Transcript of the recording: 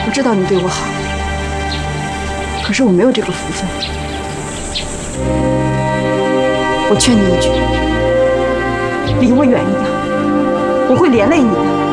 我知道你对我好，可是我没有这个福分。我劝你一句，离我远一点，我会连累你的。